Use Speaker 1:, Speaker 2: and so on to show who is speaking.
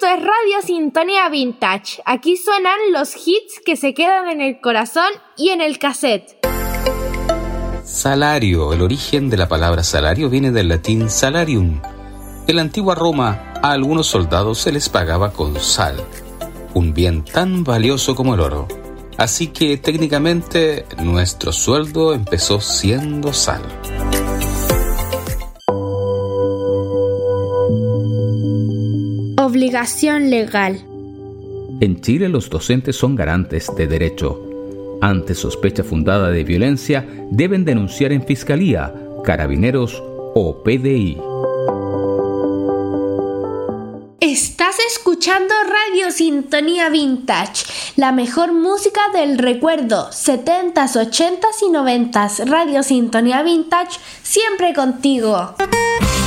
Speaker 1: Esto es Radio Sintonía Vintage. Aquí suenan los hits que se quedan en el corazón y en el cassette.
Speaker 2: Salario. El origen de la palabra salario viene del latín salarium. En la antigua Roma, a algunos soldados se les pagaba con sal, un bien tan valioso como el oro. Así que técnicamente nuestro sueldo empezó siendo sal.
Speaker 1: Obligación legal.
Speaker 3: En Chile los docentes son garantes de derecho. Ante sospecha fundada de violencia, deben denunciar en Fiscalía, Carabineros o PDI.
Speaker 1: Estás escuchando Radio Sintonía Vintage, la mejor música del recuerdo, 70s, 80s y 90s. Radio Sintonía Vintage, siempre contigo.